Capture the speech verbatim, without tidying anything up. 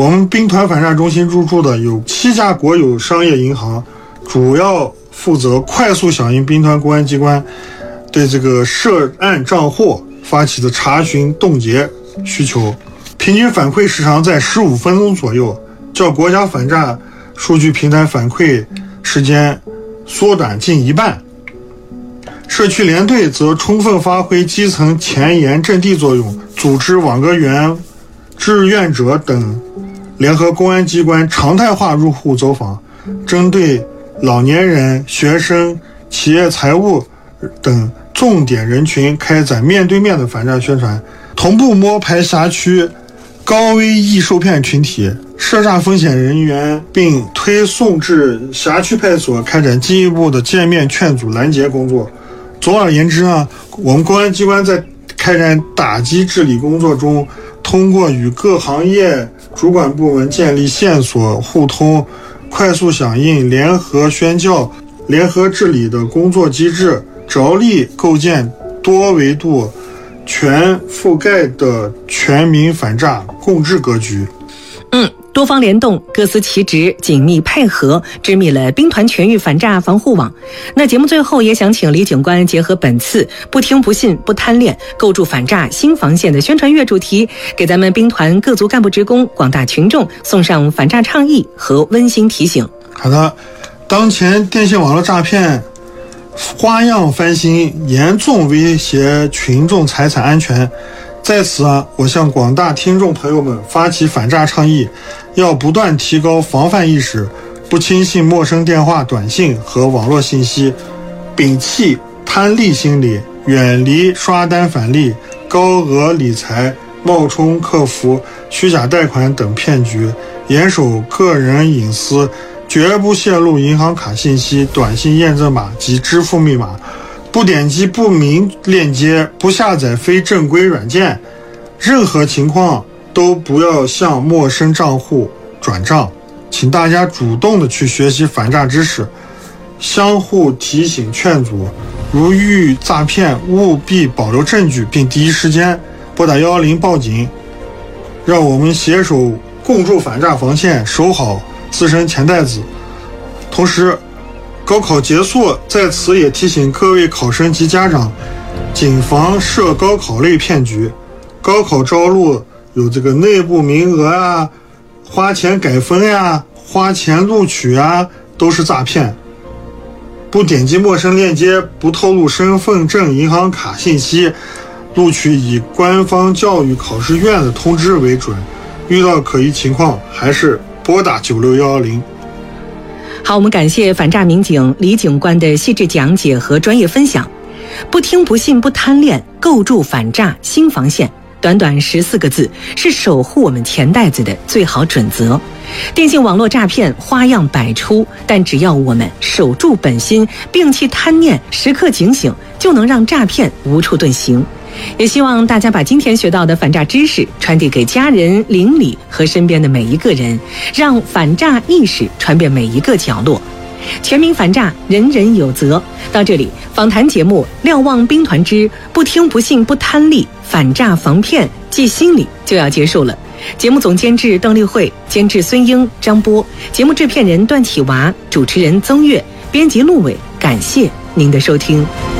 我们兵团反诈中心入驻的有七家国有商业银行，主要负责快速响应兵团公安机关对这个涉案账户发起的查询冻结需求，平均反馈时长在十五分钟左右，较国家反诈数据平台反馈时间缩短近一半。社区联队则充分发挥基层前沿阵地作用，组织网格员、志愿者等联合公安机关常态化入户走访，针对老年人、学生、企业财务等重点人群开展面对面的反诈宣传，同步摸排辖区高危易受骗群体、涉诈风险人员，并推送至辖区派出所开展进一步的见面劝阻拦截工作。总而言之呢，我们公安机关在开展打击治理工作中，通过与各行业主管部门建立线索互通、快速响应、联合宣教、联合治理的工作机制，着力构建多维度、全覆盖的全民反诈共治格局。 嗯，多方联动，各司其职，紧密配合，织密了兵团全域反诈防护网。那节目最后也想请李警官结合本次不听不信不贪恋，构筑反诈新防线的宣传月主题，给咱们兵团各族干部职工、广大群众送上反诈倡议和温馨提醒。 好的，当前电信网络诈骗花样翻新，严重威胁群众财产安全。在此啊，我向广大听众朋友们发起反诈倡议，要不断提高防范意识，不轻信陌生电话、短信和网络信息，摒弃贪利心理，远离刷单返利、高额理财、冒充客服、虚假贷款等骗局，严守个人隐私，绝不泄露银行卡信息、短信验证码及支付密码，不点击不明链接，不下载非正规软件，任何情况都不要向陌生账户转账。请大家主动的去学习反诈知识，相互提醒劝阻，如遇诈骗务必保留证据，并第一时间拨打一一零报警。让我们携手共筑反诈防线，守好自身钱袋子。同时高考结束，在此也提醒各位考生及家长，谨防涉高考类骗局。高考招录有这个内部名额啊、花钱改分呀、啊、花钱录取啊，都是诈骗。不点击陌生链接，不透露身份证、银行卡信息，录取以官方教育考试院的通知为准。遇到可疑情况，还是拨打九六一一零。 好，我们感谢反诈民警李警官的细致讲解和专业分享。不听不信不贪恋，构筑反诈新防线，短短十四个字，是守护我们钱袋子的最好准则。电信网络诈骗花样百出，但只要我们守住本心，摒弃贪念，时刻警醒，就能让诈骗无处遁形。也希望大家把今天学到的反诈知识传递给家人、邻里和身边的每一个人，让反诈意识传遍每一个角落。全民反诈，人人有责。到这里，访谈节目《瞭望兵团之不听不信不贪利，反诈防骗记心理》就要结束了。节目总监制邓丽慧，监制孙英、张波，节目制片人段启娃，主持人曾月，编辑陆伟。感谢您的收听。